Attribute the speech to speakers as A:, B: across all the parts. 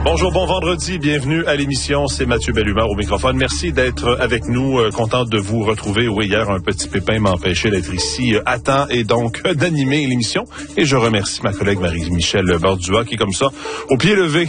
A: Bonjour, bon vendredi, bienvenue à l'émission, c'est Mathieu Bellumeur au microphone. Merci d'être avec nous, content de vous retrouver. Oui, hier, un petit pépin m'a empêché d'être ici à temps et donc d'animer l'émission. Et je remercie ma collègue Marie-Michel Bordua qui, comme ça, au pied levé,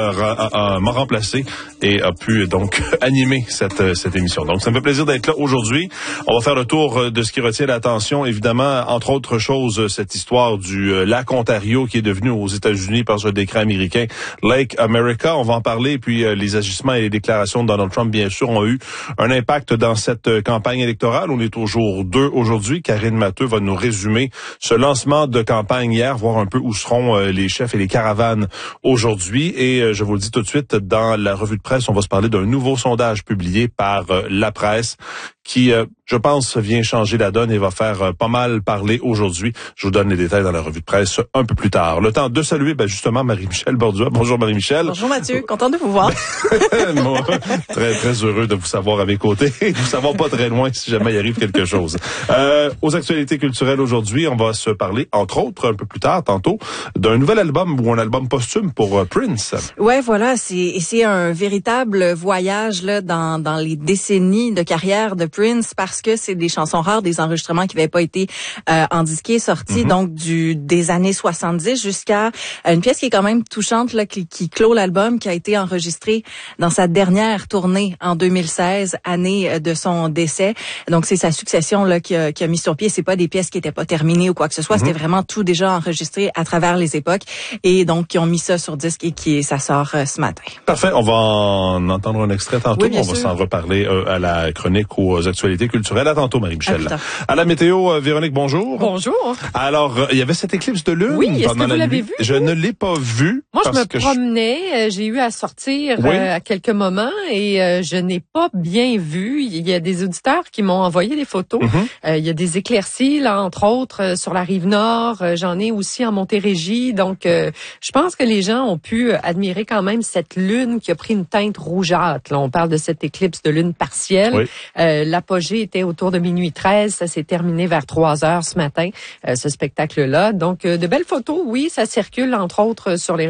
A: m'a remplacé et a pu donc animer cette émission. Donc, ça me fait plaisir d'être là aujourd'hui. On va faire le tour de ce qui retient l'attention, évidemment, entre autres choses, cette histoire du lac Ontario qui est devenu aux États-Unis par ce décret américain, Lake America. On va en parler, puis les agissements et les déclarations de Donald Trump, bien sûr, ont eu un impact dans cette campagne électorale. On est au jour 2 aujourd'hui. Karine Matheux va nous résumer ce lancement de campagne hier, voir un peu où seront les chefs et les caravanes aujourd'hui. Et je vous le dis tout de suite, dans la revue de presse, on va se parler d'un nouveau sondage publié par La Presse qui, je pense, vient changer la donne et va faire pas mal parler aujourd'hui. Je vous donne les détails dans la revue de presse un peu plus tard. Le temps de saluer, justement, Marie-Michel Bordua. Bonjour Marie-Michel.
B: Bonjour Mathieu, content de vous voir.
A: Moi, très, très heureux de vous savoir à mes côtés et de vous savoir pas très loin si jamais il arrive quelque chose. Aux actualités culturelles aujourd'hui, on va se parler, entre autres, un peu plus tard, tantôt, d'un nouvel album ou un album posthume pour Prince.
B: Ouais, voilà, c'est un véritable voyage là dans les décennies de carrière de Prince parce que c'est des chansons rares, des enregistrements qui n'avaient pas été en disqué sortis, donc des années 70 jusqu'à une pièce qui est quand même touchante là, qui clôt l'album, qui a été enregistrée dans sa dernière tournée en 2016, année de son décès. Donc c'est sa succession là qui a mis sur pied. C'est pas des pièces qui étaient pas terminées ou quoi que ce soit. C'était vraiment tout déjà enregistré à travers les époques et donc qui ont mis ça sur disque et ça sort ce matin.
A: Parfait, on va en entendre un extrait tantôt.
B: Oui,
A: on va s'en reparler à la chronique aux actualités culturelles. À tantôt, Marie-Michel. À la météo, Véronique, bonjour.
C: Bonjour.
A: Alors, il y avait cette éclipse de lune.
C: Oui, est-ce que vous l'avez vu?
A: Je ne l'ai pas vue.
C: Moi, je me promenais, j'ai eu à sortir à quelques moments et je n'ai pas bien vu. Il y a des auditeurs qui m'ont envoyé des photos. Il y a des éclaircies, là, entre autres, sur la rive nord. J'en ai aussi en Montérégie. Donc, je pense que les gens ont pu admirer quand même cette lune qui a pris une teinte rougeâtre. Là, on parle de cette éclipse de lune partielle. Oui. L'apogée était autour de minuit 13. Ça s'est terminé vers 3 heures ce matin, ce spectacle-là. Donc, de belles photos, oui, ça circule, entre autres, sur les